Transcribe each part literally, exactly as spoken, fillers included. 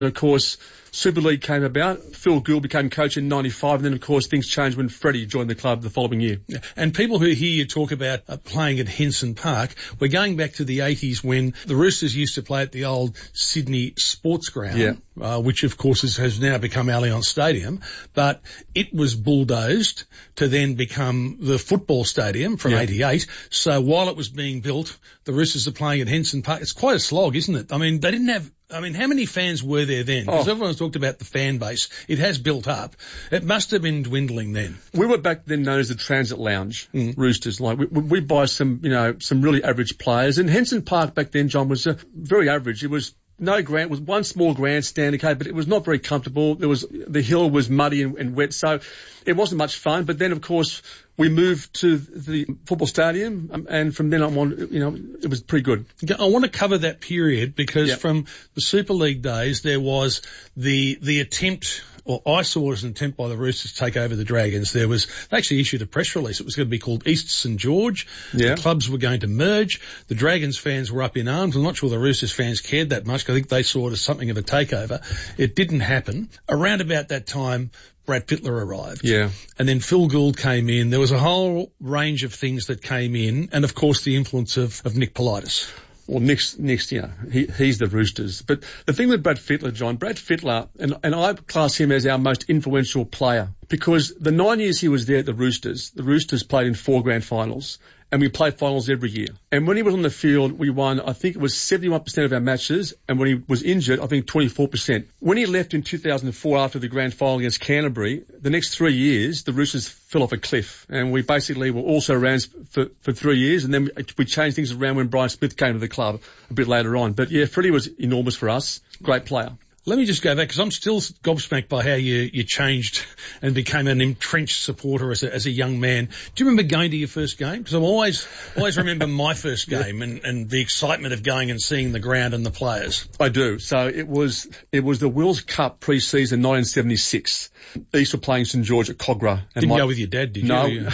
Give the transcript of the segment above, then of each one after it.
And of course, Super League came about. Phil Gould became coach in ninety-five, and then, of course, things changed when Freddie joined the club the following year. Yeah. And people who hear you talk about uh, playing at Henson Park, we're going back to the eighties when the Roosters used to play at the old Sydney Sports Ground, yeah. uh, which, of course, is, has now become Allianz Stadium. But it was bulldozed to then become the football stadium from yeah. eighty-eight. So while it was being built, the Roosters are playing at Henson Park. It's quite a slog, isn't it? I mean, they didn't have... I mean, how many fans were there then? Because oh. everyone's talked about the fan base. It has built up. It must have been dwindling then. We were back then known as the Transit Lounge, mm. Roosters. Like, we, we buy some, you know, some really average players. And Henson Park back then, John, was uh, very average. It was no grand, it was one small grandstand, okay, but it was not very comfortable. There was, the hill was muddy and, and wet, so it wasn't much fun. But then, of course, we moved to the football stadium, um, and from then on, you know, it was pretty good. I want to cover that period because yep. from the Super League days, there was the the attempt, or I saw it as an attempt by the Roosters to take over the Dragons. There was, they actually issued a press release. It was going to be called East St George. Yeah. The clubs were going to merge. The Dragons fans were up in arms. I'm not sure the Roosters fans cared that much. I think they saw it as something of a takeover. It didn't happen. Around about that time, Brad Fittler arrived. Yeah. And then Phil Gould came in. There was a whole range of things that came in, and of course the influence of, of Nick Politis. Well, Nick's, Nick's, you know, he, he's the Roosters. But the thing with Brad Fittler, John, Brad Fittler, and, and I class him as our most influential player, because the nine years he was there at the Roosters, the Roosters played in four grand finals, and we played finals every year. And when he was on the field, we won, I think it was seventy-one percent of our matches, and when he was injured, I think twenty-four percent. When he left in two thousand four after the grand final against Canterbury, the next three years, the Roosters fell off a cliff, and we basically were also Rams for, for three years, and then we changed things around when Brian Smith came to the club a bit later on. But yeah, Freddie was enormous for us. Great player. Let me just go back, because I'm still gobsmacked by how you, you changed and became an entrenched supporter as a, as a young man. Do you remember going to your first game? Because I always, always remember my first game and, and the excitement of going and seeing the ground and the players. I do. So it was, it was the Wills Cup pre-season nineteen seventy-six. East were playing St George at Cogra. Didn't my, go with your dad, did no, you? No,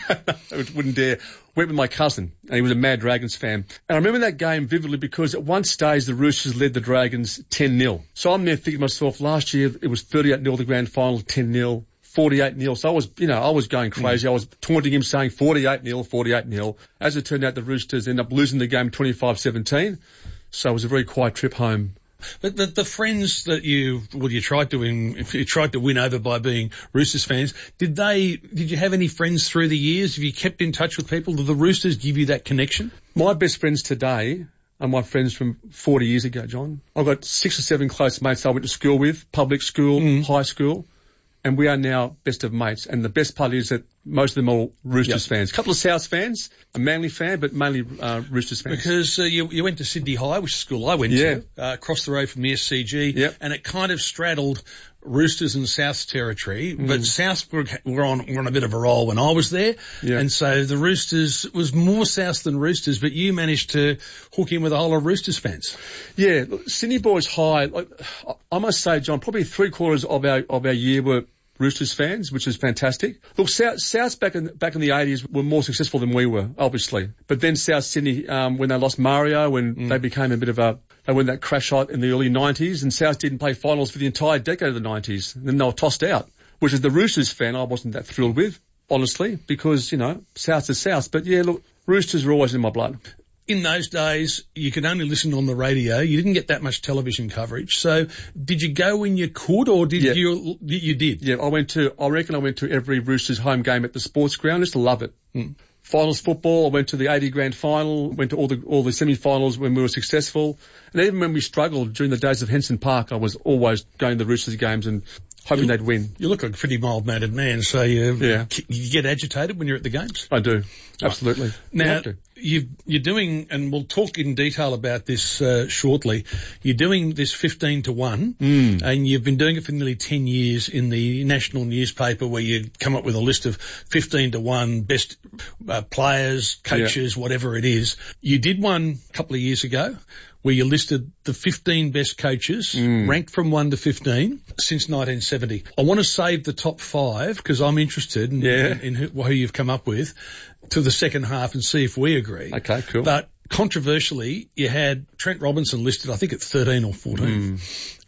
I wouldn't dare. Went with my cousin, and he was a mad Dragons fan. And I remember that game vividly because at one stage the Roosters led the Dragons ten nil. So I'm there thinking to myself, last year it was thirty-eight nil the grand final, ten nil, forty-eight nil. So I was, you know, I was going crazy. Mm. I was taunting him saying forty-eight nil, forty-eight nil. As it turned out, the Roosters ended up losing the game twenty-five seventeen. So it was a very quiet trip home. But the, the friends that you, well, you tried to win, if you tried to win over by being Roosters fans, did they, did you have any friends through the years? Have you kept in touch with people? Did the Roosters give you that connection? My best friends today are my friends from forty years ago, John. I've got six or seven close mates I went to school with, public school, mm. high school, and we are now best of mates. And the best part is that most of them are Roosters yep. fans. A couple of South fans, a Manly fan, but mainly uh, Roosters fans. Because uh, you, you went to Sydney High, which is the school I went yeah. to, uh, across the road from the S C G, yep. and it kind of straddled Roosters and South territory, mm. but South were, were, on, were on a bit of a roll when I was there, yep. and so the Roosters was more South than Roosters, but you managed to hook in with a whole lot of Roosters fans. Yeah, look, Sydney Boys High, like, I must say, John, probably three quarters of our of our year were Roosters fans, which is fantastic. Look, South, South back in, back in the eighties were more successful than we were, obviously. But then South Sydney, um, when they lost Mario, when mm. they became a bit of a, they went that crash out in the early nineties, and South didn't play finals for the entire decade of the nineties. And then they were tossed out, which is the Roosters fan I wasn't that thrilled with, honestly, because, you know, South is South. But yeah, look, Roosters were always in my blood. In those days, you could only listen on the radio. You didn't get that much television coverage. So did you go when you could, or did yeah. you, you did? Yeah, I went to, I reckon I went to every Roosters home game at the sports ground. I used to love it. Mm. Finals football, I went to the eighty grand final, went to all the, all the semi-finals when we were successful. And even when we struggled during the days of Henson Park, I was always going to the Roosters games and hoping you, they'd win. You look like a pretty mild-mannered man, so you, yeah. you get agitated when you're at the games? I do, absolutely. Now, you you're doing, and we'll talk in detail about this uh, shortly, you're doing this fifteen to one, mm. and you've been doing it for nearly ten years in the national newspaper, where you come up with a list of fifteen to one best uh, players, coaches, yeah. whatever it is. You did one a couple of years ago, where you listed the fifteen best coaches, mm. ranked from one to fifteen, since nineteen seventy. I want to save the top five, because I'm interested in, yeah. in, in who, who you've come up with, to the second half and see if we agree. Okay, cool. But controversially, you had Trent Robinson listed, I think, at thirteen or fourteen. Mm.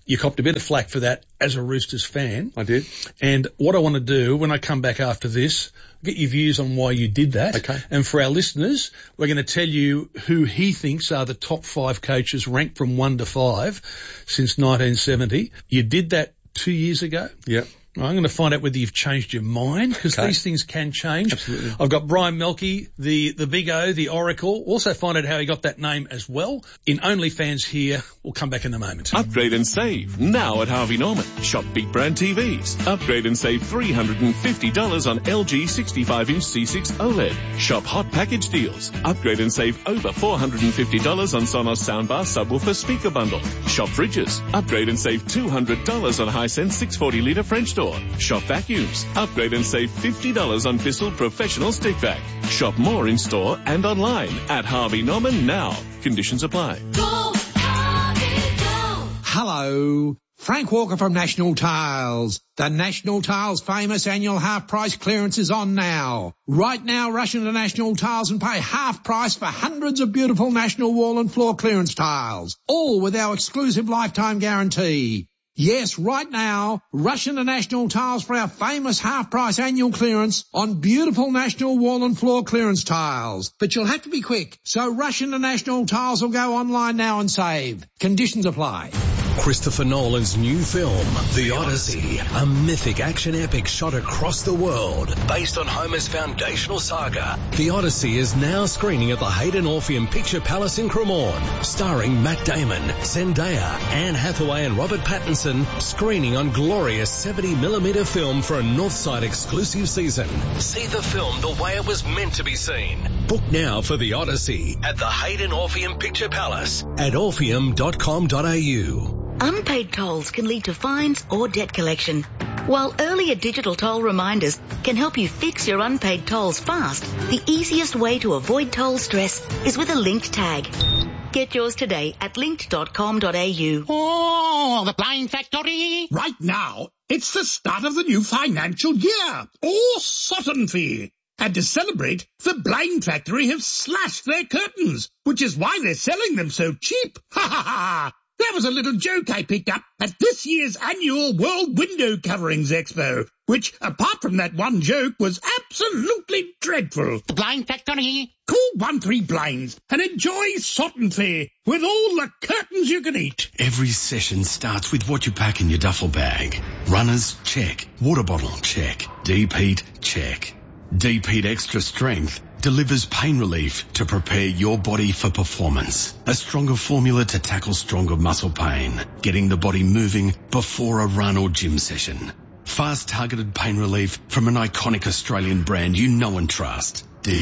You copped a bit of flack for that as a Roosters fan. I did. And what I want to do when I come back after this, get your views on why you did that. Okay. And for our listeners, we're going to tell you who he thinks are the top five coaches ranked from one to five since nineteen seventy. You did that two years ago. Yep. I'm going to find out whether you've changed your mind, because Okay. these things can change. Absolutely. I've got Brian Melky, the, the Big O, the Oracle. Also find out how he got that name as well. In OnlyFans here, we'll come back in a moment. Upgrade and save now at Harvey Norman. Shop big brand T Vs. Upgrade and save three hundred fifty dollars on L G sixty-five inch C six OLED. Shop hot package deals. Upgrade and save over four hundred fifty dollars on Sonos soundbar subwoofer speaker bundle. Shop fridges. Upgrade and save two hundred dollars on Hisense six hundred forty litre French door. Shop vacuums. Upgrade and save fifty dollars on Bissell Professional Stick Vac. Shop more in store and online at Harvey Norman now. Conditions apply. Go, Harvey, go. Hello, Frank Walker from National Tiles. The National Tiles famous annual half price clearance is on now. Right now, rush into National Tiles and pay half price for hundreds of beautiful National wall and floor clearance tiles, all with our exclusive lifetime guarantee. Yes, right now, rush into National Tiles for our famous half-price annual clearance on beautiful National wall and floor clearance tiles. But you'll have to be quick, so rush into National Tiles or go online now and save. Conditions apply. Christopher Nolan's new film, The Odyssey, a mythic action epic shot across the world, based on Homer's foundational saga. The Odyssey is now screening at the Hayden Orpheum Picture Palace in Cremorne, starring Matt Damon, Zendaya, Anne Hathaway and Robert Pattinson, screening on glorious seventy millimeter film for a Northside exclusive season. See the film the way it was meant to be seen. Book now for The Odyssey at the Hayden Orpheum Picture Palace at orpheum dot com dot a u. Unpaid tolls can lead to fines or debt collection, while earlier digital toll reminders can help you fix your unpaid tolls fast. The easiest way to avoid toll stress is with a linked tag. Get yours today at linked dot com dot a u. Oh, the Blind Factory! Right now, it's the start of the new financial year. Oh, Sutton Fee! And to celebrate, the Blind Factory have slashed their curtains, which is why they're selling them so cheap. Ha ha ha! That was a little joke I picked up at this year's annual World Window Coverings Expo, which, apart from that one joke, was absolutely dreadful. The Blind Factory. Call one three blinds and enjoy Sutton Fair with all the curtains you can eat. Every session starts with what you pack in your duffel bag. Runners, check. Water bottle, check. Deep heat, check. Deep Heat Extra Strength delivers pain relief to prepare your body for performance. A stronger formula to tackle stronger muscle pain, getting the body moving before a run or gym session. Fast targeted pain relief from an iconic Australian brand you know and trust. Deep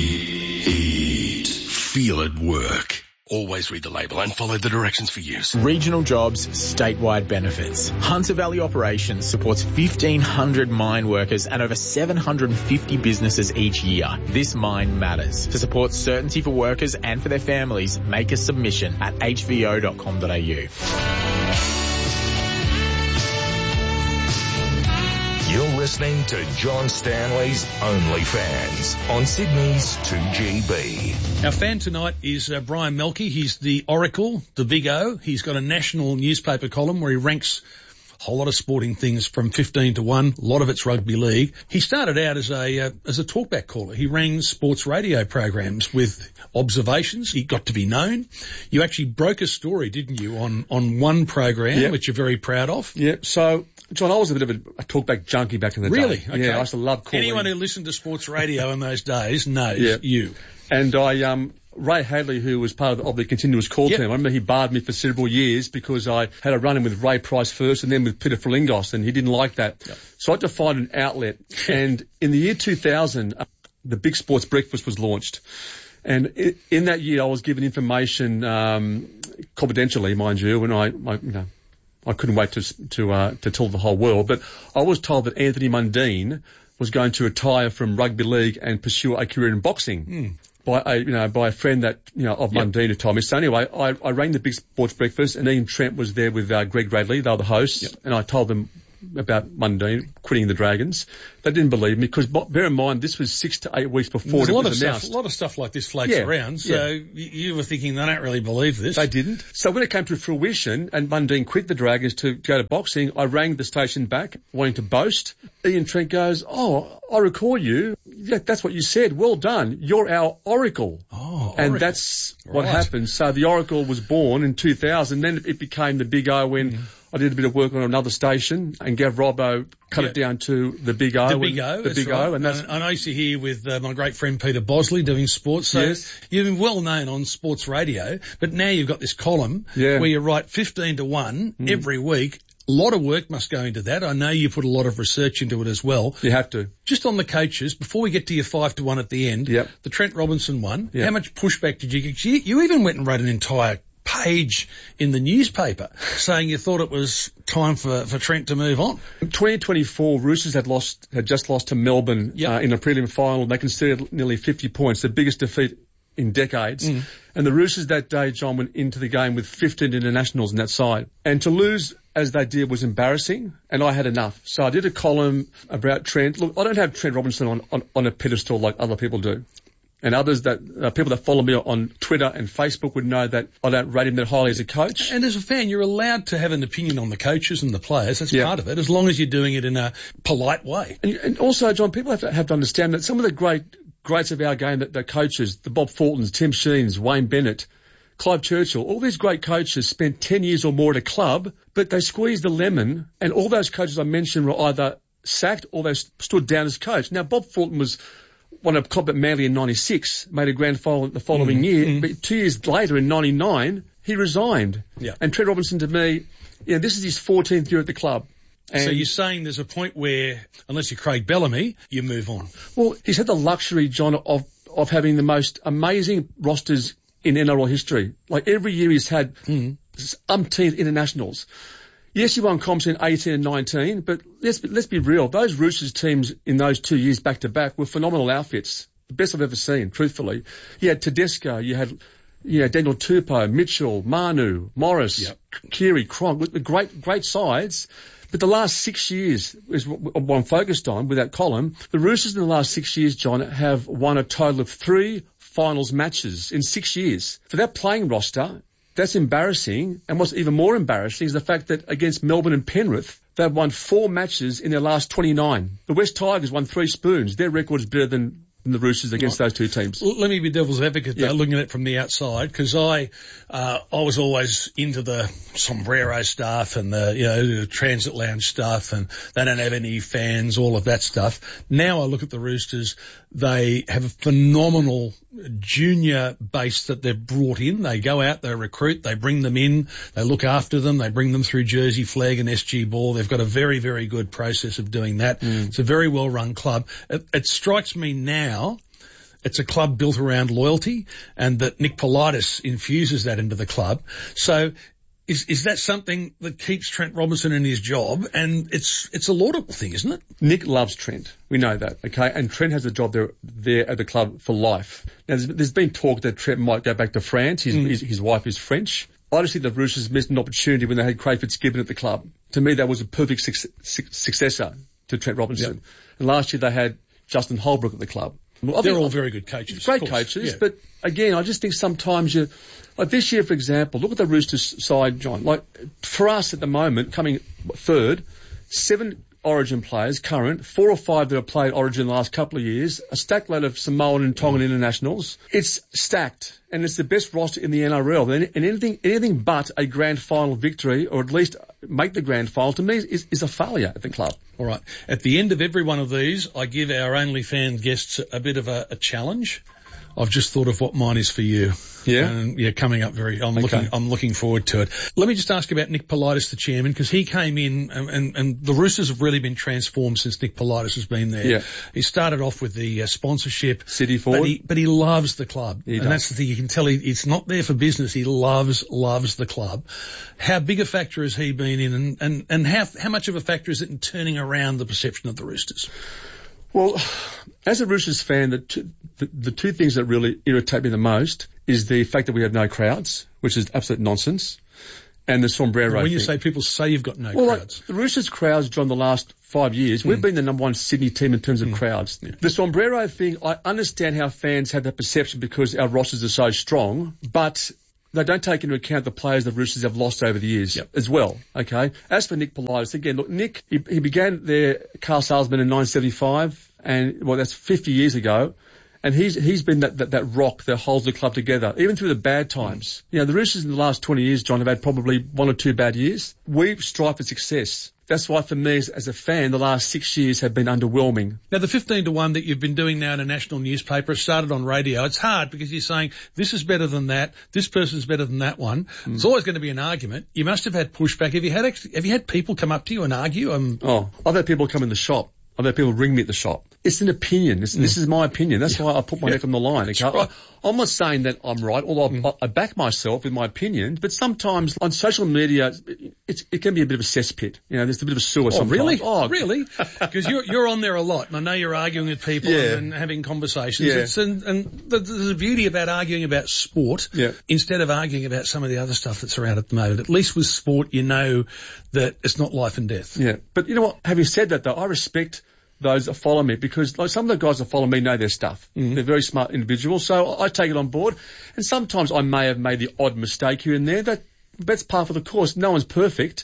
Heat. Feel it work. Always read the label and follow the directions for use. Regional jobs, statewide benefits. Hunter Valley Operations supports fifteen hundred mine workers and over seven hundred fifty businesses each year. This mine matters. To support certainty for workers and for their families, make a submission at h v o dot com dot a u. You're listening to John Stanley's OnlyFans on Sydney's two G B. Our fan tonight is uh, Brian Melky. He's the Oracle, the Big O. He's got a national newspaper column where he ranks a whole lot of sporting things from fifteen to one. A lot of it's rugby league. He started out as a uh, as a talkback caller. He ran sports radio programs with observations. He got to be known. You actually broke a story, didn't you, on on one program, Yep. which you're very proud of. Yeah, so, John, I was a bit of a, a talkback junkie back in the Really? day. Okay. Yeah, I used to love calling. Anyone who listened to sports radio in those days knows Yeah. you. And I, um, Ray Hadley, who was part of the, of the continuous call Yep. team, I remember he barred me for several years because I had a run-in with Ray Price first and then with Peter Flingos, and he didn't like that. Yep. So I had to find an outlet. And in the year two thousand, uh, the Big Sports Breakfast was launched. And i in that year, I was given information, um, confidentially, mind you, and I, I you know, I couldn't wait to to uh, to tell the whole world. But I was told that Anthony Mundine was going to retire from rugby league and pursue a career in boxing. Mm. By a, you know, by a friend that, you know, of Yep. Mundine who told me. So anyway, I, I rang the Big Sports Breakfast and Ian Trent was there with uh, Greg Radley. They were the hosts. Yep. And I told them about Mundine quitting the Dragons. They didn't believe me because, bear in mind, this was six to eight weeks before There's it a lot was of announced. stuff, a lot of stuff like this floats Yeah, around. So yeah. you, you were thinking they don't really believe this. They didn't. So when it came to fruition and Mundine quit the Dragons to go to boxing, I rang the station back wanting to boast. Ian Trent goes, "Oh, I recall you. Yeah, that's what you said. Well done. You're our Oracle." Oh, and Oracle. that's what Right. happened. So the Oracle was born in two thousand. Then it became the Big O when Mm. I did a bit of work on another station and Gav Robbo cut Yeah. it down to the Big O. The Big and- O, The that's Big right. O. And that's, And I used to hear with uh, my great friend Peter Bosley doing sports. So Yes. you've been well known on sports radio, but now you've got this column Yeah. where you write fifteen to one every week. A lot of work must go into that. I know you put a lot of research into it as well. you have to. Just on the coaches, before we get to your five to one at the end, Yep. the Trent Robinson one, Yep. how much pushback did you get? You, you even went and wrote an entire page in the newspaper saying you thought it was time for, for Trent to move on. In twenty twenty-four, Roosters had lost, had just lost to Melbourne Yep. uh, in a prelim final. They conceded nearly fifty points, the biggest defeat in decades. Mm. And the Roosters that day, John, went into the game with fifteen internationals in that side. And to lose as they did was embarrassing, and I had enough. So I did a column about Trent. Look, I don't have Trent Robinson on, on, on a pedestal like other people do. And others that, uh, people that follow me on Twitter and Facebook would know that I don't rate him that highly as a coach. And as a fan, you're allowed to have an opinion on the coaches and the players. That's Yeah. part of it, as long as you're doing it in a polite way. And, and also, John, people have to, have to understand that some of the great greats of our game, that the coaches, the Bob Fultons, Tim Sheens, Wayne Bennett, Clive Churchill, all these great coaches spent ten years or more at a club, but they squeezed the lemon, and all those coaches I mentioned were either sacked or they st- stood down as coach. Now, Bob Fulton was won a club at Manly in ninety-six, made a grand final the following Mm, year, mm. but two years later in ninety-nine, he resigned. Yeah. And Trent Robinson, to me, you know, this is his fourteenth year at the club. And So you're saying there's a point where, unless you're Craig Bellamy, you move on. Well, he's had the luxury, John, of, of having the most amazing rosters in N R L history. Like every year he's had Mm. umpteenth internationals. Yes, he won comps in eighteen and nineteen, but let's be, let's be real. Those Roosters teams in those two years back to back were phenomenal outfits. The best I've ever seen, truthfully. You had Tedesco, you had, you know, Daniel Tupou, Mitchell, Manu, Morris, Yep. Keary, Cronk, with the great, great sides. But the last six years is what what I'm focused on with that column. The Roosters in the last six years, John, have won a total of three finals matches in six years. For that playing roster, that's embarrassing. And what's even more embarrassing is the fact that against Melbourne and Penrith, they've won four matches in their last twenty-nine. The West Tigers won three spoons. Their record is better than than the Roosters against those two teams. L- Let me be devil's advocate, though, Yeah. looking at it from the outside, because I, uh, I was always into the sombrero stuff and the, you know, the transit lounge stuff, and they don't have any fans, all of that stuff. Now I look at the Roosters, they have a phenomenal junior base that they've brought in. They go out, they recruit, they bring them in, they look after them, they bring them through Jersey Flag and S G Ball. They've got a very, very good process of doing that. Mm. It's a very well run club. It, it strikes me now it's a club built around loyalty, and that Nick Politis infuses that into the club. So is is that something that keeps Trent Robinson in his job? And it's it's a laudable thing, isn't it? Nick loves Trent. We know that, okay? And Trent has a job there, there at the club for life. Now, there's, there's been talk that Trent might go back to France. His, Mm. his, his wife is French. I just think the Roosters missed an opportunity when they had Craig Fitzgibbon at the club. To me, that was a perfect su- su- successor to Trent Robinson. Yep. And last year they had Justin Holbrook at the club. Well, I They're think- all very good coaches. Great of course. coaches, Yeah. but again, I just think sometimes you, like this year, for example, look at the Roosters side, John. Like for us at the moment, coming third, seven Origin players, current, four or five that have played Origin the last couple of years, a stacked load of Samoan and Tongan internationals. It's stacked, and it's the best roster in the N R L. And, and anything, anything but a grand final victory, or at least make the grand final, to me is, is a failure at the club. All right. At the end of every one of these, I give our OnlyFans guests a bit of a, a challenge. I've just thought of what mine is for you. Yeah? And yeah, coming up very, I'm Okay. looking, I'm looking forward to it. Let me just ask about Nick Politis, the chairman, because he came in and, and, and the Roosters have really been transformed since Nick Politis has been there. Yeah. He started off with the uh, sponsorship. City forward. But he, but he loves the club. He and does. that's the thing. You can tell he, it's not there for business. He loves, loves the club. How big a factor has he been in, and, and, and how, how much of a factor is it in turning around the perception of the Roosters? Well, as a Roosters fan, the two, the, the two things that really irritate me the most is the fact that we have no crowds, which is absolute nonsense, and the sombrero When thing. you say people say you've got no well, crowds. Like, the Roosters crowds, John, the last five years, we've been the number one Sydney team in terms of Mm. crowds. Yeah. The sombrero thing, I understand how fans have that perception because our rosters are so strong, but they don't take into account the players the Roosters have lost over the years Yep. as well, okay? As for Nick Politis, again, look, Nick, he, he began their car salesman in nineteen seventy-five, and, well, that's fifty years ago. And he's he's been that, that, that rock that holds the club together, even through the bad times. You know, the Roosters in the last twenty years, John, have had probably one or two bad years. We strive for success. That's why, for me, as, as a fan, the last six years have been underwhelming. Now, the fifteen to one that you've been doing now in a national newspaper, it started on radio. It's hard because you're saying, this is better than that, this person's better than that one. Mm. It's always going to be an argument. You must have had pushback. Have you had actually, have you had people come up to you and argue? Um, oh, I've had people come in the shop. I've had people ring me at the shop. It's an opinion. It's, mm. This is my opinion. That's yeah. why I put my yeah. neck on the line. Okay? Right. I, I'm not saying that I'm right, although mm. I, I back myself with my opinion, but sometimes on social media, it's, it can be a bit of a cesspit. You know, there's a bit of a sewer oh, sometimes. Really? Oh, really? Because you're, you're on there a lot, and I know you're arguing with people yeah. and having conversations. Yeah. It's, and and the, the beauty about arguing about sport, yeah. instead of arguing about some of the other stuff that's around at the moment, at least with sport, you know that it's not life and death. Yeah. But you know what? Having said that, though, I respect those that follow me because like some of the guys that follow me know their stuff. Mm-hmm. They're very smart individuals, so I take it on board. And sometimes I may have made the odd mistake here and there. That that's part of the course. No one's perfect,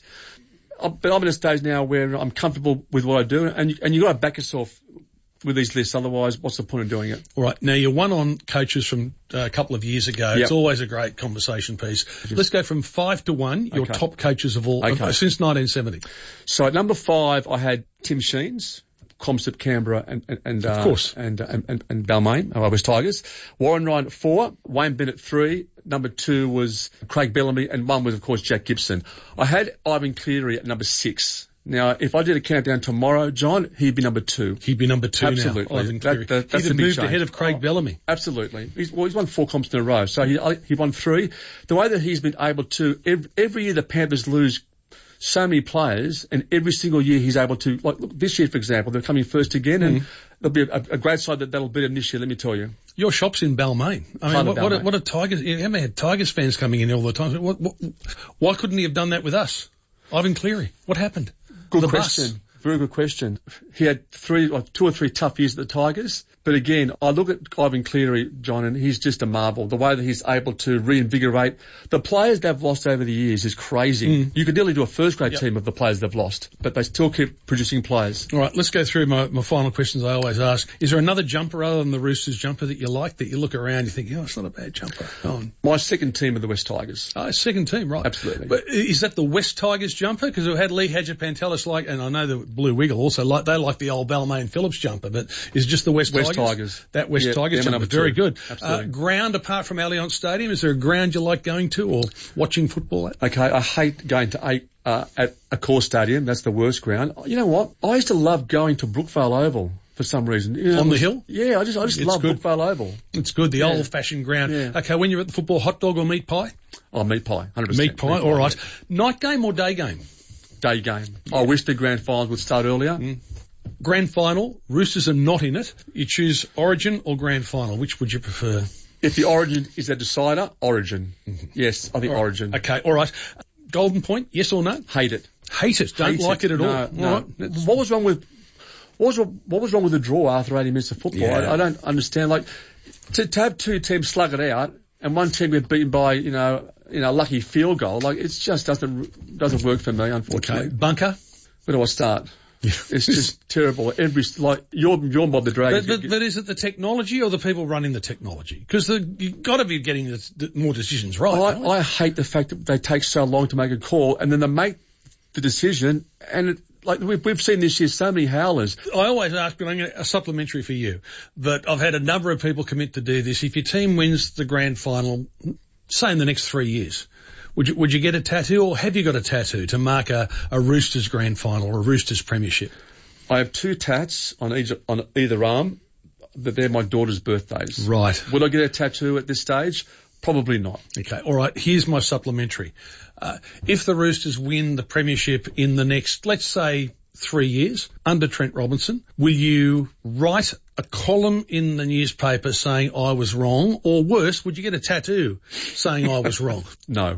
but I'm in a stage now where I'm comfortable with what I do, and you, and you got to back yourself with these lists. Otherwise, what's the point of doing it? All right. Now, you're one on coaches from uh, a couple of years ago. Yep. It's always a great conversation piece. Let's go from five to one. Your okay. top coaches of all okay. uh, since nineteen seventy. So at number five, I had Tim Sheens. Comsip, Canberra, and and and, of uh, course. and, and and and Balmain, uh, West Tigers. Warren Ryan at four, Wayne Bennett three. Number two was Craig Bellamy, and one was of course Jack Gibson. I had Ivan Cleary at number six. Now, if I did a countdown tomorrow, John, he'd be number two. He'd be number two absolutely. now. Ivan Cleary. That, that, that's he'd have moved change. ahead of Craig oh, Bellamy. Absolutely. He's, well, he's won four comps in a row, so he he won three. The way that he's been able to every, every year the Panthers lose so many players, and every single year he's able to, like, look, this year, for example, they're coming first again, and mm. there'll be a, a great side that, that'll beat them this year, let me tell you. Your shop's in Balmain. I mean, what, what, a, what a Tigers, you haven't had Tigers fans coming in all the time. What, what, why couldn't he have done that with us? Ivan Cleary, what happened? Good the question. Bus. Very good question. He had three, like two or three tough years at the Tigers. But again, I look at Ivan Cleary, John, and he's just a marvel. The way that he's able to reinvigorate the players they've lost over the years is crazy. Mm. You could nearly do a first grade yep. team of the players they've lost, but they still keep producing players. All right, let's go through my, my final questions I always ask. Is there another jumper other than the Roosters jumper that you like, that you look around, you think, oh, it's not a bad jumper? Go on. My second team are the West Tigers. Oh, second team, right. Absolutely. But is that the West Tigers jumper? Because we had Lee Hadjipantelis like, and I know the Blue Wiggle also like, they like the old Balmain Phillips jumper, but is it just the West, West Tigers? Tigers. That West yeah, Tigers jumper, very two. good. Absolutely. Uh, ground apart from Allianz Stadium, is there a ground you like going to or watching football at? Okay, I hate going to eight, uh, at a core stadium. That's the worst ground. You know what? I used to love going to Brookvale Oval for some reason. You know, On the was, hill? Yeah, I just I just it's love good. Brookvale Oval. It's good, the yeah. old-fashioned ground. Yeah. Okay, when you're at the football, hot dog or meat pie? Oh, meat pie, one hundred percent. Meat pie, meat all right. Yeah. Night game or day game? Day game. Yeah. I wish the grand finals would start earlier. Mm. Grand final, Roosters are not in it. You choose Origin or Grand Final. Which would you prefer? If the Origin is a decider, Origin. Mm-hmm. Yes, I think all right. Origin. Okay, all right. Golden Point, yes or no? Hate it. Hate it. Don't Hate like it, it at no, all. No. all right. What was wrong with what was what was wrong with the draw after eighty minutes of football? Yeah. I, I don't understand. Like to, to have two teams slug it out and one team get beaten by you know you know lucky field goal. Like it just doesn't doesn't work for me, unfortunately. Okay. Bunker. Where do I start? It's just terrible. Every like you're you're Bob the Dragon. But, but, but is it the technology or the people running the technology? Because you've got to be getting the, the more decisions right. I, I hate the fact that they take so long to make a call, and then they make the decision, and it, like we've, we've seen this year so many howlers. I always ask, but I'm going to, a supplementary for you. But I've had a number of people commit to do this. If your team wins the grand final, say in the next three years. Would you, would you get a tattoo, or have you got a tattoo to mark a, a Roosters grand final or a Roosters premiership? I have two tats on each, on either arm, but they're my daughter's birthdays. Right. Would I get a tattoo at this stage? Probably not. Okay. All right. Here's my supplementary. Uh, if the Roosters win the premiership in the next, let's say, three years under Trent Robinson, will you write a column in the newspaper saying I was wrong, or worse, would you get a tattoo saying I was wrong? No.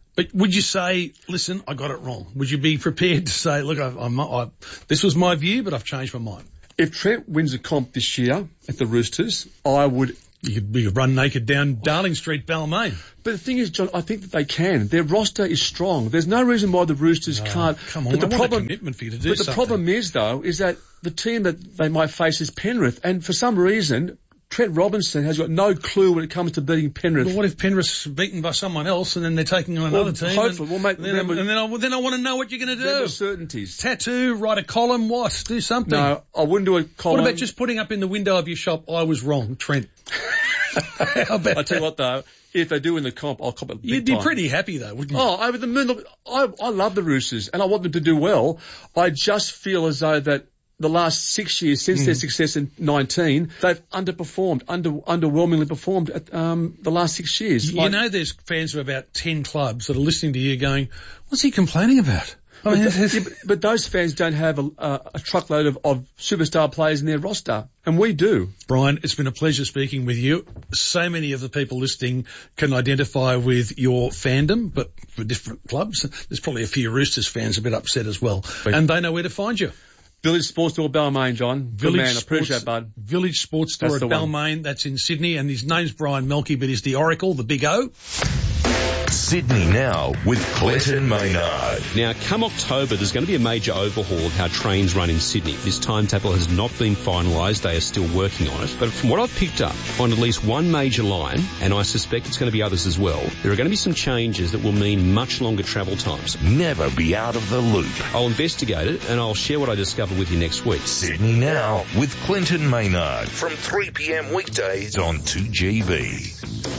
But would you say, listen, I got it wrong? Would you be prepared to say, look, I, I'm, I, this was my view, but I've changed my mind? If Trent wins a comp this year at the Roosters, I would... You could, you could run naked down Darling Street, Balmain. But the thing is, John, I think that they can. Their roster is strong. There's no reason why the Roosters Oh, can't. come on, but the I want a problem, commitment for you to do But the something. problem is, though, is that the team that they might face is Penrith, and for some reason, Trent Robinson has got no clue when it comes to beating Penrith. But what if Penrith's beaten by someone else and then they're taking on another Well, team? hopefully. and, Well, mate, and then, then we- and then, I, well, then I want to know what you're going to There do. are certainties. Tattoo, write a column, what? Do something. No, I wouldn't do a column. What about just putting up in the window of your shop, I was wrong, Trent? How about I tell you what, though, if they do win the comp, I'll cop it big You'd be time. pretty happy, though, wouldn't you? Oh, over the moon. Look, I, I love the Roosters, and I want them to do well. I just feel as though that the last six years, since Mm. their success in nineteen, they've underperformed, under underwhelmingly performed at um, the last six years. You Like- know there's fans of about ten clubs that are listening to you going, what's he complaining about? I mean, But, th- yeah, but, but those fans don't have a, a, a truckload of, of superstar players in their roster, and we do. Brian, it's been a pleasure speaking with you. So many of the people listening can identify with your fandom, but for different clubs. There's probably a few Roosters fans a bit upset as well. But- and they know where to find you. Village Sports Store, Balmain, John. Good Village man, I Sports, appreciate it, bud. Village Sports Store That's at the one. Balmain. That's in Sydney. And his name's Brian Melky, but he's the Oracle, the big O. Sydney Now with Clinton Maynard. Now, come October, there's going to be a major overhaul of how trains run in Sydney. This timetable has not been finalised. They are still working on it. But from what I've picked up on at least one major line, and I suspect it's going to be others as well, there are going to be some changes that will mean much longer travel times. Never be out of the loop. I'll investigate it and I'll share what I discover with you next week. Sydney Now with Clinton Maynard from three p.m. weekdays on two G B.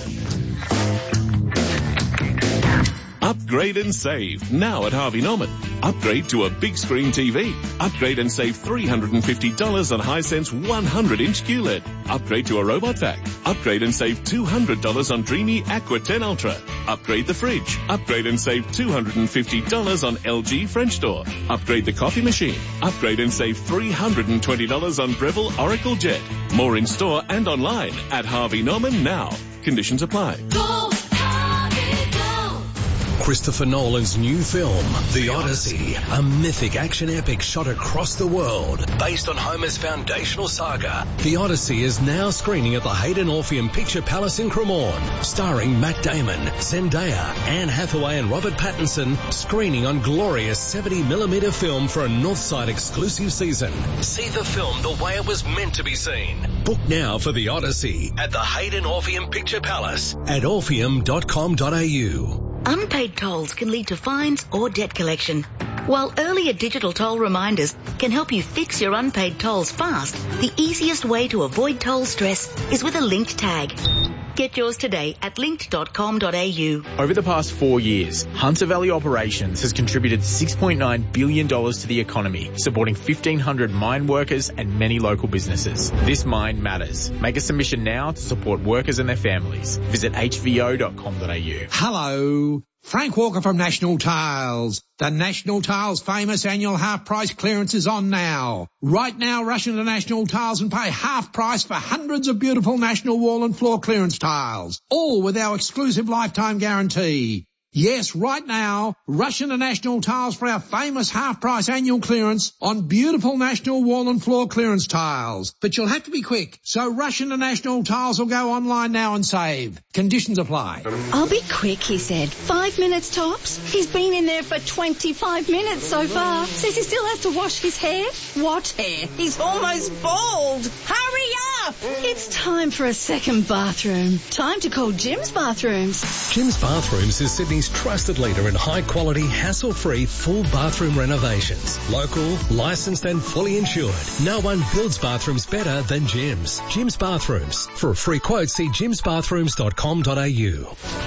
Upgrade and save now at Harvey Norman. Upgrade to a big screen T V. Upgrade and save three hundred fifty dollars on Hisense one hundred inch Q L E D. Upgrade to a robot vac. Upgrade and save two hundred dollars on Dreamy Aqua ten Ultra. Upgrade the fridge. Upgrade and save two hundred fifty dollars on L G French door. Upgrade the coffee machine. Upgrade and save three hundred twenty dollars on Breville Oracle Jet. More in store and online at Harvey Norman now. Conditions apply. Go, Harvey, go. Christopher Nolan's new film, The Odyssey, a mythic action epic shot across the world, based on Homer's foundational saga. The Odyssey is now screening at the Hayden Orpheum Picture Palace in Cremorne, starring Matt Damon, Zendaya, Anne Hathaway and Robert Pattinson, screening on glorious seventy millimeter film for a Northside exclusive season. See the film the way it was meant to be seen. Book now for The Odyssey at the Hayden Orpheum Picture Palace at orpheum dot com dot a u. Unpaid tolls can lead to fines or debt collection. While earlier digital toll reminders can help you fix your unpaid tolls fast, the easiest way to avoid toll stress is with a linked tag. Get yours today at linked dot com dot a u. Over the past four years, Hunter Valley Operations has contributed six point nine billion dollars to the economy, supporting fifteen hundred mine workers and many local businesses. This mine matters. Make a submission now to support workers and their families. Visit h v o dot com dot a u. Hello. Frank Walker from National Tiles. The National Tiles famous annual half price clearance is on now. Right now, rush into National Tiles and pay half price for hundreds of beautiful National wall and floor clearance tiles. All with our exclusive lifetime guarantee. Yes, right now, rush into National Tiles for our famous half-price annual clearance on beautiful National wall and floor clearance tiles. But you'll have to be quick, so rush into National Tiles or go online now and save. Conditions apply. I'll be quick, he said. Five minutes tops. He's been in there for twenty-five minutes so far. Says he still has to wash his hair. What hair? He's almost bald. Hurry up! It's time for a second bathroom. Time to call Jim's Bathrooms. Jim's Bathrooms is Sydney's trusted leader in high-quality, hassle-free, full bathroom renovations. Local, licensed and fully insured. No one builds bathrooms better than Jim's. Jim's Bathrooms. For a free quote, see jims bathrooms dot com dot a u.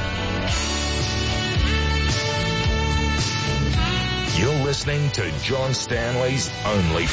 You're listening to John Stanley's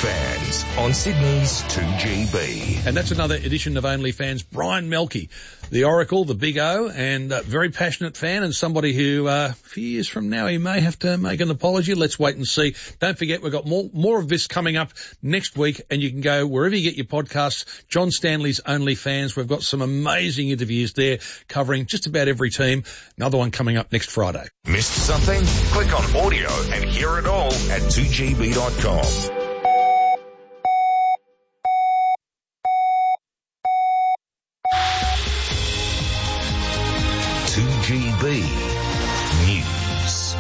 OnlyFans on Sydney's two G B. And that's another edition of OnlyFans. Brian Melky, the Oracle, the Big O, and a very passionate fan and somebody who, uh, a few years from now, he may have to make an apology. Let's wait and see. Don't forget, we've got more, more of this coming up next week, and you can go wherever you get your podcasts, John Stanley's OnlyFans. We've got some amazing interviews there covering just about every team. Another one coming up next Friday. Missed something? Click on audio and hear it all at two G B dot com. two G B News.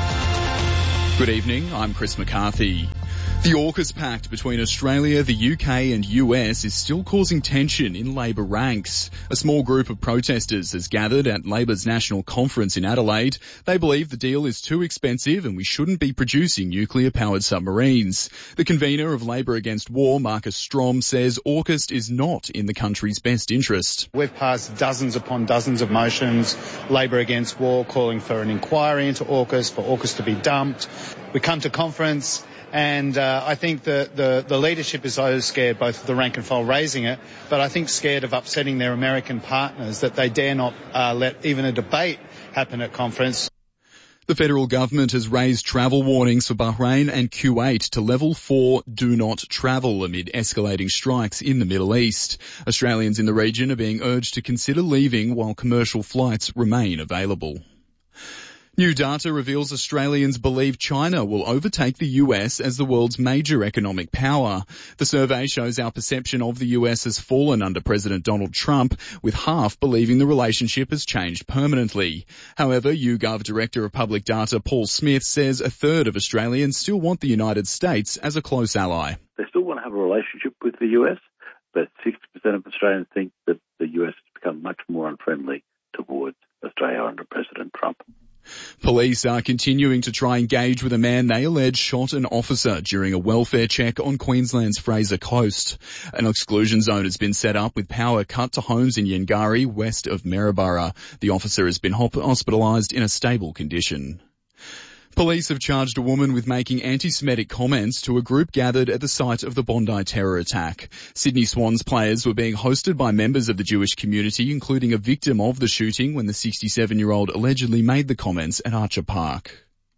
Good evening, I'm Chris McCarthy. The AUKUS pact between Australia, the U K and U S is still causing tension in Labor ranks. A small group of protesters has gathered at Labor's national conference in Adelaide. They believe the deal is too expensive and we shouldn't be producing nuclear-powered submarines. The convener of Labor Against War, Marcus Strom, says AUKUS is not in the country's best interest. We've passed dozens upon dozens of motions, Labor Against War calling for an inquiry into AUKUS, for AUKUS to be dumped. We come to conference and uh, I think the, the, the leadership is so scared, both of the rank and file raising it, but I think scared of upsetting their American partners that they dare not uh, let even a debate happen at conference. The federal government has raised travel warnings for Bahrain and Kuwait to level four do not travel amid escalating strikes in the Middle East. Australians in the region are being urged to consider leaving while commercial flights remain available. New data reveals Australians believe China will overtake the U S as the world's major economic power. The survey shows our perception of the U S has fallen under President Donald Trump, with half believing the relationship has changed permanently. However, YouGov Director of Public Data Paul Smith says a third of Australians still want the United States as a close ally. They still want to have a relationship with the U S, but sixty percent of Australians think that the U S has become much more unfriendly towards Australia under President Trump. Police are continuing to try and engage with a man they allege shot an officer during a welfare check on Queensland's Fraser Coast. An exclusion zone has been set up with power cut to homes in Yangari, west of Maryborough. The officer has been hospitalised in a stable condition. Police have charged a woman with making anti-Semitic comments to a group gathered at the site of the Bondi terror attack. Sydney Swans players were being hosted by members of the Jewish community, including a victim of the shooting when the sixty-seven-year-old allegedly made the comments at Archer Park.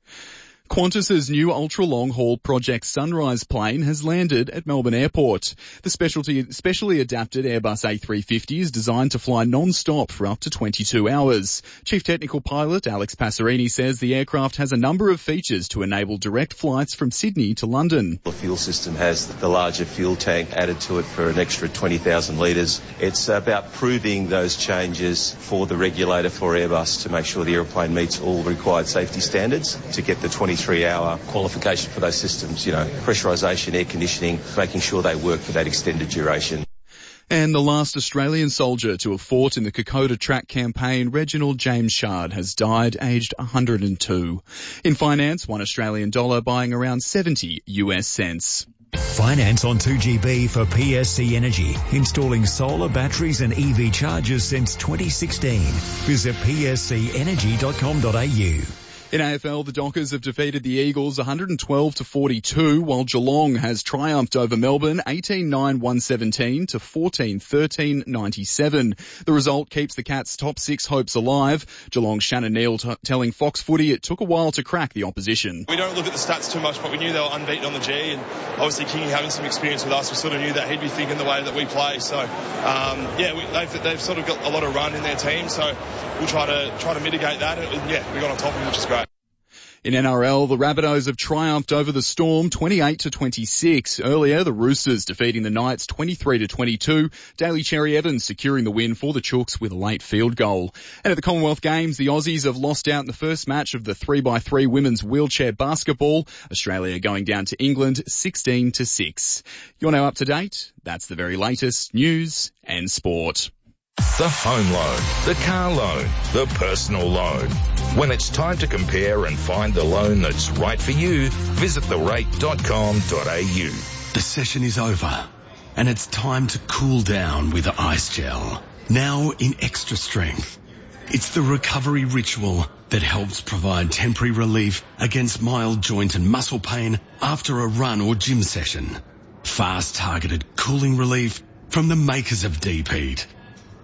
Qantas's new ultra-long-haul Project Sunrise plane has landed at Melbourne Airport. The specialty, specially adapted Airbus A three fifty is designed to fly non-stop for up to twenty-two hours. Chief Technical Pilot Alex Passerini says the aircraft has a number of features to enable direct flights from Sydney to London. The fuel system has the larger fuel tank added to it for an extra twenty thousand litres. It's about proving those changes for the regulator for Airbus to make sure the airplane meets all required safety standards to get the twenty-three hour qualification for those systems, you know, pressurisation, air conditioning, making sure they work for that extended duration. And the last Australian soldier to have fought in the Kokoda Track campaign, Reginald James Shard, has died aged one hundred two. In finance, one Australian dollar buying around seventy U S cents. Finance on two G B for P S C Energy, installing solar batteries and E V chargers since twenty sixteen. Visit p s c energy dot com dot a u. In A F L, the Dockers have defeated the Eagles one hundred twelve to forty-two, while Geelong has triumphed over Melbourne eighteen nine one seventeen to fourteen thirteen ninety-seven. The result keeps the Cats' top six hopes alive. Geelong's Shannon Neal t- telling Fox Footy it took a while to crack the opposition. We don't look at the stats too much, but we knew they were unbeaten on the G, and obviously Kingy having some experience with us, we sort of knew that he'd be thinking the way that we play. So, um, yeah, we, they've, they've sort of got a lot of run in their team, so we'll try to try to mitigate that. And, yeah, we got on top of them, which is great. In N R L, the Rabbitohs have triumphed over the Storm twenty-eight to twenty-six. Earlier, the Roosters defeating the Knights twenty-three to twenty-two. Daly Cherry Evans securing the win for the Chooks with a late field goal. And at the Commonwealth Games, the Aussies have lost out in the first match of the three by three women's wheelchair basketball. Australia going down to England sixteen to six. You're now up to date. That's the very latest news and sport. The home loan, the car loan, the personal loan. When it's time to compare and find the loan that's right for you, visit the rate dot com dot a u. The session is over, and it's time to cool down with Ice Gel. Now in extra strength. It's the recovery ritual that helps provide temporary relief against mild joint and muscle pain after a run or gym session. Fast targeted cooling relief from the makers of Deep Heat.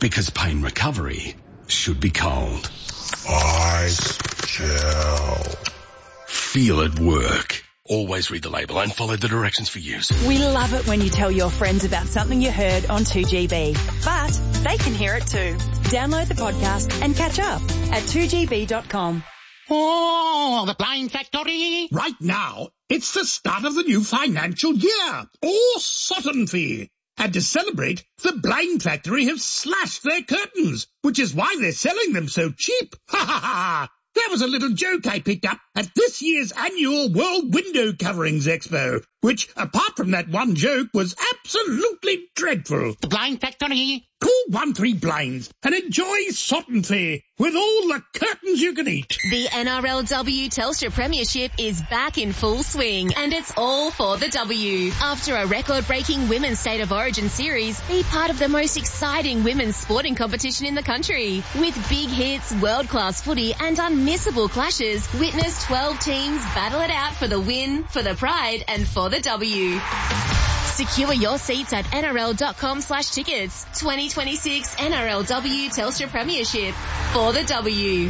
Because pain recovery should be cold. Ice gel. Feel it work. Always read the label and follow the directions for use. We love it when you tell your friends about something you heard on two G B. But they can hear it too. Download the podcast and catch up at two G B dot com. Oh, the Blind Factory. Right now, it's the start of the new financial year. Awesome fee. And to celebrate, the Blind Factory have slashed their curtains, which is why they're selling them so cheap. Ha ha ha! That was a little joke I picked up at this year's annual World Window Coverings Expo, which, apart from that one joke, was absolutely dreadful. The Blind Factory. Call one three blinds and enjoy Sotton Fair with all the curtains you can eat. The N R L W Telstra Premiership is back in full swing, and it's all for the W. After a record-breaking Women's State of Origin series, be part of the most exciting women's sporting competition in the country. With big hits, world-class footy and unmissable clashes, witness twelve teams battle it out for the win, for the pride and for the W. Secure your seats at N R L dot com slash tickets. twenty twenty-six N R L W Telstra Premiership for the W.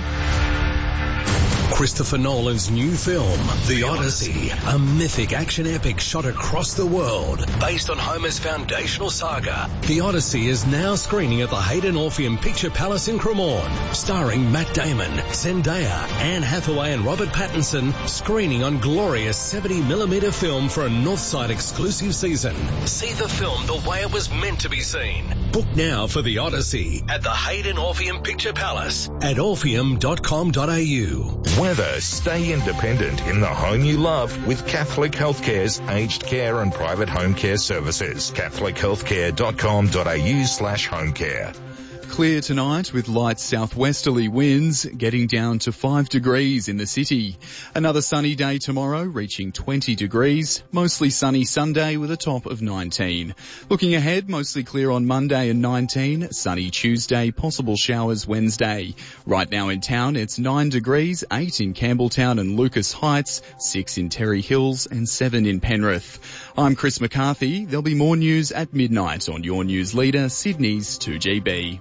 Christopher Nolan's new film, The Odyssey, a mythic action epic shot across the world, based on Homer's foundational saga. The Odyssey is now screening at the Hayden Orpheum Picture Palace in Cremorne, starring Matt Damon, Zendaya, Anne Hathaway and Robert Pattinson, screening on glorious seventy millimeter film for a Northside exclusive season. See the film the way it was meant to be seen. Book now for The Odyssey at the Hayden Orpheum Picture Palace at orpheum dot com dot a u. Weather, stay independent in the home you love with Catholic Healthcare's aged care and private home care services. catholic healthcare dot com dot a u slash home care. Clear tonight with light southwesterly winds, getting down to five degrees in the city. Another sunny day tomorrow, reaching twenty degrees. Mostly sunny Sunday with a top of nineteen. Looking ahead, mostly clear on Monday and nineteen. Sunny Tuesday, possible showers Wednesday. Right now in town, it's nine degrees, eight in Campbelltown and Lucas Heights, six in Terry Hills and seven in Penrith. I'm Chris McCarthy. There'll be more news at midnight on your news leader, Sydney's two G B.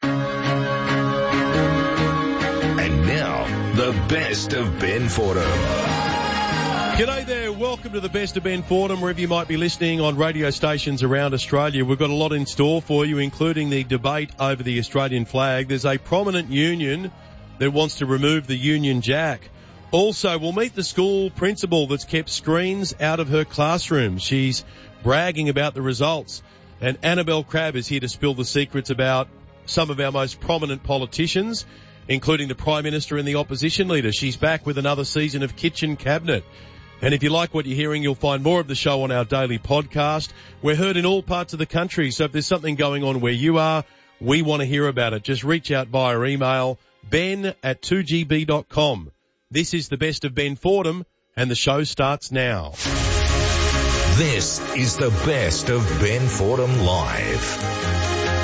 And now, the best of Ben Fordham. G'day there, welcome to the best of Ben Fordham, wherever you might be listening on radio stations around Australia. We've got a lot in store for you, including the debate over the Australian flag. There's a prominent union that wants to remove the Union Jack. Also, we'll meet the school principal that's kept screens out of her classroom. She's bragging about the results. And Annabelle Crabb is here to spill the secrets about some of our most prominent politicians, including the Prime Minister and the opposition leader. She's back with another season of Kitchen Cabinet. And if you like what you're hearing, you'll find more of the show on our daily podcast. We're heard in all parts of the country, so if there's something going on where you are, we want to hear about it. Just reach out via email, ben at two g b dot com. This is the best of Ben Fordham, and the show starts now. This is the best of Ben Fordham Live.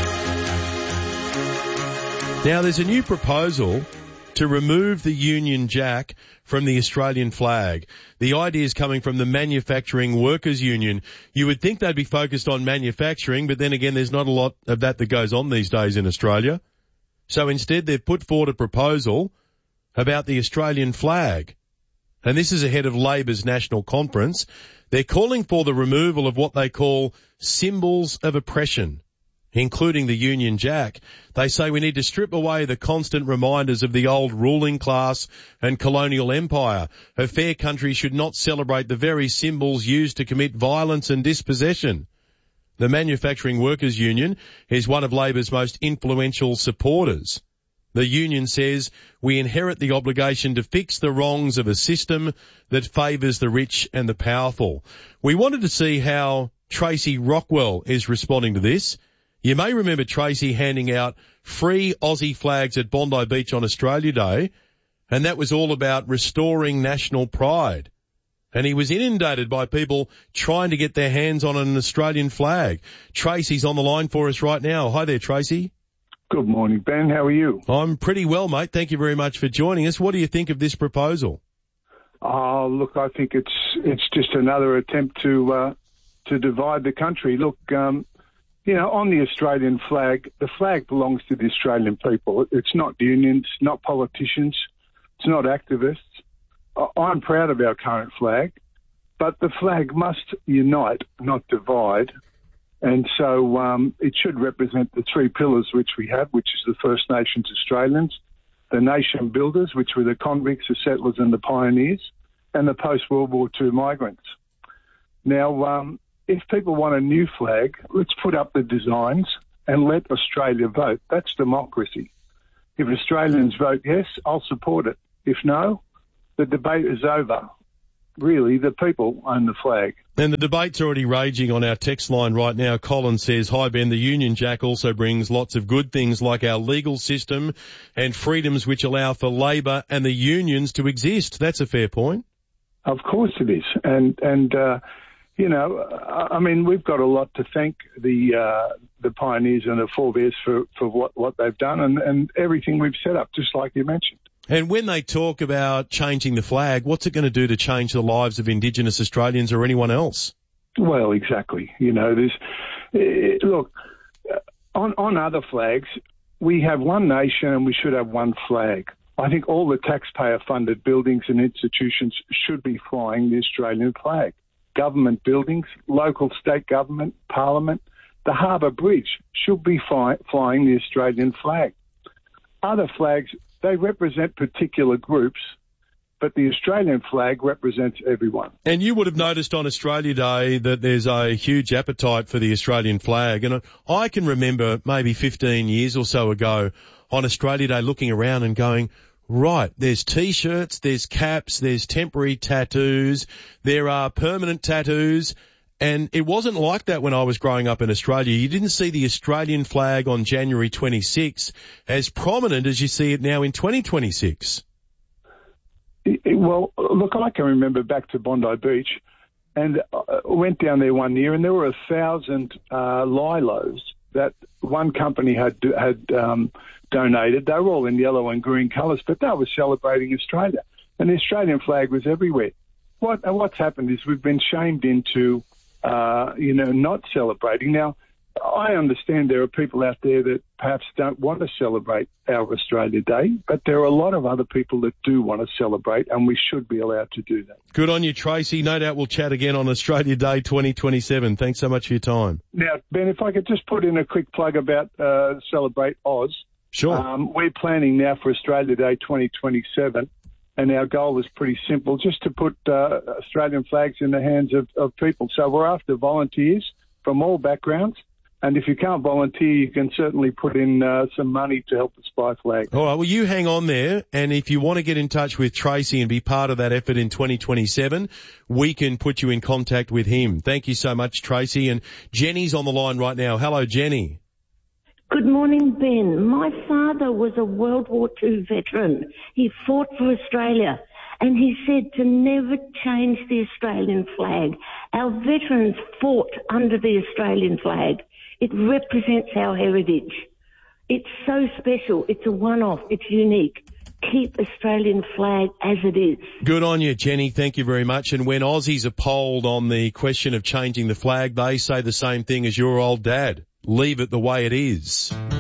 Now, there's a new proposal to remove the Union Jack from the Australian flag. The idea is coming from the Manufacturing Workers Union. You would think they'd be focused on manufacturing, but then again, there's not a lot of that that goes on these days in Australia. So instead, they've put forward a proposal about the Australian flag. And this is ahead of Labor's national conference. They're calling for the removal of what they call symbols of oppression, including the Union Jack. They say we need to strip away the constant reminders of the old ruling class and colonial empire. A fair country should not celebrate the very symbols used to commit violence and dispossession. The Manufacturing Workers Union is one of Labor's most influential supporters. The union says we inherit the obligation to fix the wrongs of a system that favours the rich and the powerful. We wanted to see how Tracy Rockwell is responding to this. You may remember Tracy handing out free Aussie flags at Bondi Beach on Australia Day, and that was all about restoring national pride. And he was inundated by people trying to get their hands on an Australian flag. Tracy's on the line for us right now. Hi there, Tracy. Good morning, Ben. How are you? I'm pretty well, mate. Thank you very much for joining us. What do you think of this proposal? Oh, look, I think it's it's just another attempt to uh, to divide the country. Look, um, you know, on the Australian flag, the flag belongs to the Australian people. It's not unions, not politicians, it's not activists. I'm proud of our current flag, but the flag must unite, not divide. And so um, it should represent the three pillars which we have, which is the First Nations Australians, the nation builders, which were the convicts, the settlers and the pioneers, and the post-World War Two migrants. Now, um, if people want a new flag, let's put up the designs and let Australia vote. That's democracy. If Australians vote yes, I'll support it. If no, the debate is over. Really, the people own the flag. And the debate's already raging on our text line right now. Colin says, hi Ben, the Union Jack also brings lots of good things like our legal system and freedoms which allow for Labor and the unions to exist. That's a fair point. Of course it is. And, and uh, you know, I mean, we've got a lot to thank the uh, the pioneers and the forebears for, for what, what they've done and, and everything we've set up, just like you mentioned. And when they talk about changing the flag, what's it going to do to change the lives of Indigenous Australians or anyone else? Well, exactly. You know, there's uh, look, on, on other flags, we have one nation and we should have one flag. I think all the taxpayer-funded buildings and institutions should be flying the Australian flag. Government buildings, local state government, parliament, the Harbour Bridge should be fly, flying the Australian flag. Other flags, they represent particular groups, but the Australian flag represents everyone. And you would have noticed on Australia Day that there's a huge appetite for the Australian flag. And I can remember maybe fifteen years or so ago on Australia Day looking around and going, right, there's T-shirts, there's caps, there's temporary tattoos, there are permanent tattoos. And it wasn't like that when I was growing up in Australia. You didn't see the Australian flag on January twenty-sixth as prominent as you see it now in twenty twenty-six. Well, look, I can remember back to Bondi Beach and I went down there one year and there were a thousand uh, lilos that one company had had um, donated. They were all in yellow and green colours, but they were celebrating Australia. And the Australian flag was everywhere. What What's happened is we've been shamed into Uh, you know, not celebrating. Now, I understand there are people out there that perhaps don't want to celebrate our Australia Day, but there are a lot of other people that do want to celebrate, and we should be allowed to do that. Good on you, Tracy. No doubt we'll chat again on Australia Day twenty twenty-seven. Thanks so much for your time. Now, Ben, if I could just put in a quick plug about uh, Celebrate Oz. Sure. Um, we're planning now for Australia Day twenty twenty-seven. And our goal is pretty simple, just to put uh, Australian flags in the hands of, of people. So we're after volunteers from all backgrounds. And if you can't volunteer, you can certainly put in uh, some money to help the Spy flag. All right, well, you hang on there. And if you want to get in touch with Tracy and be part of that effort in twenty twenty-seven, we can put you in contact with him. Thank you so much, Tracy. And Jenny's on the line right now. Hello, Jenny. Good morning, Ben. My father was a World War Two veteran. He fought for Australia, and he said to never change the Australian flag. Our veterans fought under the Australian flag. It represents our heritage. It's so special. It's a one-off. It's unique. Keep Australian flag as it is. Good on you, Jenny. Thank you very much. And when Aussies are polled on the question of changing the flag, they say the same thing as your old dad. Leave it the way it is.